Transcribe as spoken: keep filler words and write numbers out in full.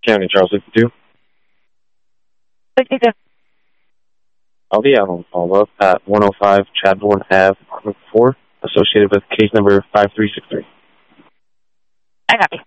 County, Charles fifty-two. fifty-two. I'll be out on follow-up at one oh five Chadbourne Avenue, four, associated with case number five three six three. I copy.